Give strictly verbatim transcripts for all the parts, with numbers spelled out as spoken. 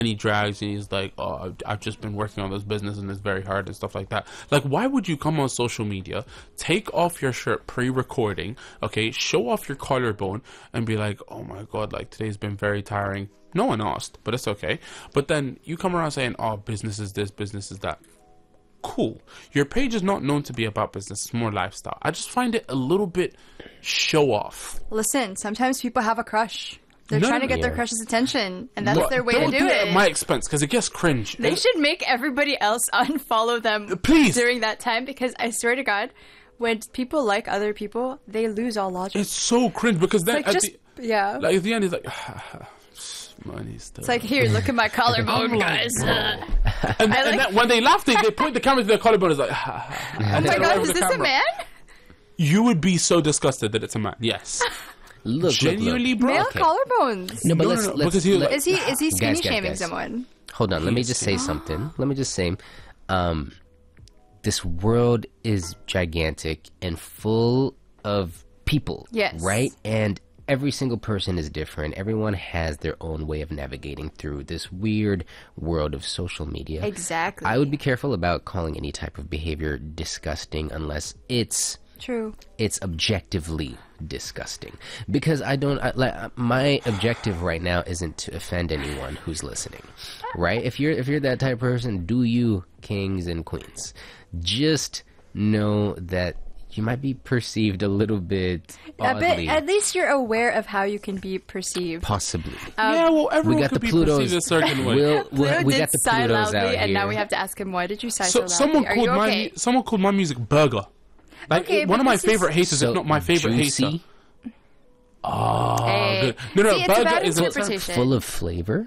he drags and he's like, oh, I've, I've just been working on this business and it's very hard and stuff like that. Like, why would you come on social media, take off your shirt pre-recording, okay, show off your collarbone and be like, oh my god, like today's been very tiring. No one asked, but it's okay. But then you come around saying, oh, business is this, business is that. Cool. Your page is not known to be about business, it's more lifestyle. I just find it a little bit show off. Listen, sometimes people have a crush. They're No, trying to get yeah. their crush's attention, and that's But their way don't to do, it it. at my expense, because it gets cringe. They And- should make everybody else unfollow them Please. during that time, because I swear to God, when people like other people, they lose all logic. It's so cringe because then like at just the, yeah. like at the end, it's like, money stuff. It's like, here, look at my collarbone, guys. Uh, and, I and like- then when they laugh, they, they point the camera to their collarbone. It's like, oh and my then God, over is the this a camera. man? You would be so disgusted that it's a man. Yes, Look, look, genuinely, look. bro. Male Okay. collarbones. No, but No, let's, no, no, let's because he was let- like- Is he is he skinny Guys, guys, shaming guys. someone? Hold on, let me just say something. Let me just say, um, this world is gigantic and full of people. Yes. Right? And every single person is different. Everyone has their own way of navigating through this weird world of social media. Exactly. I would be careful about calling any type of behavior disgusting unless it's True. it's objectively disgusting, because I don't I, like my objective right now isn't to offend anyone who's listening, right? If you're if you're that type of person, do you, kings and queens, just know that you might be perceived a little bit A bit, oddly, at least you're aware of how you can be perceived. possibly. yeah, well, everyone we got could the be Plutos. perceived a certain way. We'll, we'll, Pluto we did got the sigh Plutos loudly, out and here. now we have to ask him, why did you sigh so, So, loudly? someone Are called you my okay? mu- someone called my music burger. Like Okay, one but of my this is- favorite haters, So if not my favorite juicy, hater. Oh, Hey. good. No, no, See, it's burger about is a- interpretation. full of flavor.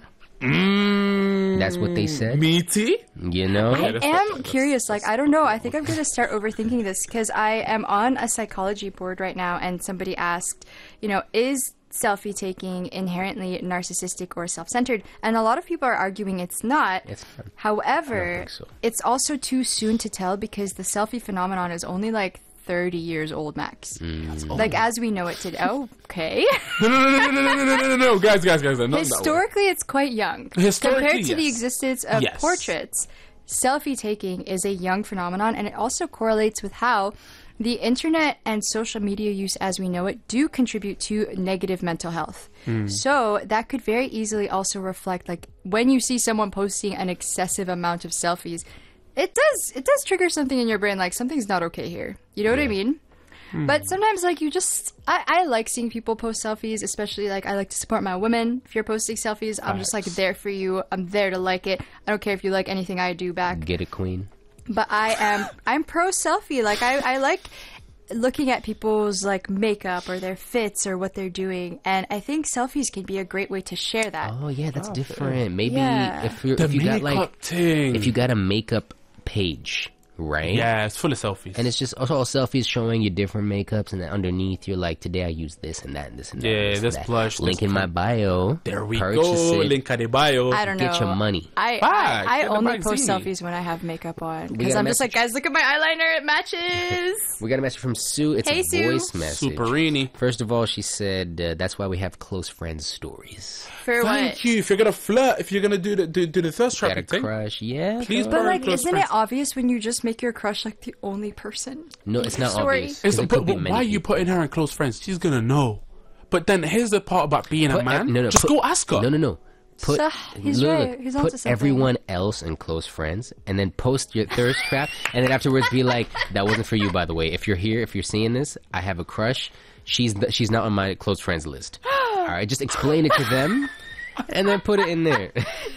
Mm, That's what they said. Meaty. You know, Yeah, I that's am not- that's- curious. Like, I don't know. I think I'm going to start overthinking this because I am on a psychology board right now, and somebody asked, you know, is selfie taking inherently narcissistic or self-centered? And a lot of people are arguing it's not. It's not. However, I don't think so. it's also too soon to tell because the selfie phenomenon is only like thirty years old max. Mm. Like, as we know it today. Oh, okay. No, no, no, no, no, no, no, no, no, no, guys, guys, guys, not that way. Historically, it's quite young. Historically, Compared to the yes. existence of Yes. portraits, selfie taking is a young phenomenon, and it also correlates with how the internet and social media use as we know it do contribute to negative mental health. So that could very easily also reflect, like, when you see someone posting an excessive amount of selfies, it does it does trigger something in your brain, like something's not okay here. You know what I mean? But sometimes, like, you just... I, I like seeing people post selfies, especially, like, I like to support my women. If you're posting selfies, I'm just, like, Facts. there for you. I'm there to like it. I don't care if you like anything I do back. get it, queen. But I am... I'm pro-selfie. Like, I, I like looking at people's, like, makeup or their fits or what they're doing. And I think selfies can be a great way to share that. Oh yeah, that's different. Maybe Yeah. if you're, The if you got makeup like thing. if you got a makeup page, right? Yeah, it's full of selfies. And it's just also all selfies showing you different makeups, and then underneath you're like, today I use this and that and this and that. Yeah, and this, this and that. blush, Link this in my con- bio. there we Purchase go. it. Link at the bio. I don't know. Get your money. I, Facts. I, I Get the only post magazine. selfies when I have makeup on. We Because got a I'm just like, message. guys, look at my eyeliner. It matches. We got a message from Sue. It's Hey, a Sue. voice message. Superini. First of all, she said uh, that's why we have close friends stories. For Thank what? you. If you're gonna flirt, if you're gonna do the do, do the thirst Got a trapping thing, crush? Yeah. Please girl. But, Very like, close isn't friends. it obvious when you just make your crush, like, the only person? No, it's not Sorry. obvious. 'cause It's, it could but, be but many why are you people. putting her in close friends? She's gonna know. But then here's the part about being a Put man. ev- no, no, Just put- go ask her. No, no, no. Put, So, he's look, right. He's onto put something. everyone else in close friends, and then post your thirst trap, and then afterwards be like, "That wasn't for you, by the way. If you're here, if you're seeing this, I have a crush. She's th- she's not on my close friends list. All right, just explain it to them, and then put it in there.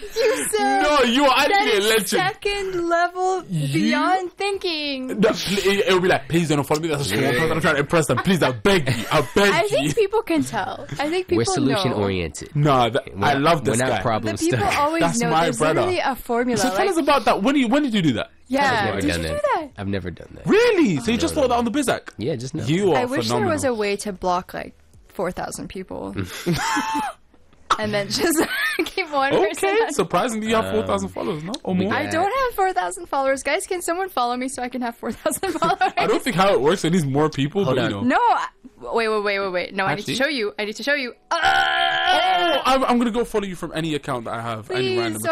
No, you are That actually a is legend. second level beyond thinking. No, pl- it, will be like, please don't follow me. That's a small person. I'm trying to impress them. Please, I beg you. I beg I you. think people can tell. I think people We're solution know. oriented. No, that, I We're- love this We're not guy. problem The people study. always That's know. my There's brother. literally a formula. So tell like, us about that. When, you, when did you do that? yeah, I've never did done you that. do that? I've never done that. Really? So you just thought that on the Bizac? Yeah, just no. You are I wish phenomenal. there was a way to block like four thousand people. And then just keep one person. Okay, on. surprisingly, you have four thousand followers, no? Or we more? got- I don't have four thousand followers. Guys, can someone follow me so I can have four thousand followers? I don't think how it works. It needs more people, Hold but on. you know. No, I- wait, wait, wait, wait, wait. No, I need Actually- to show you. I need to show you. Oh, I'm, I'm gonna go follow you from any account that I have. Any Please, random so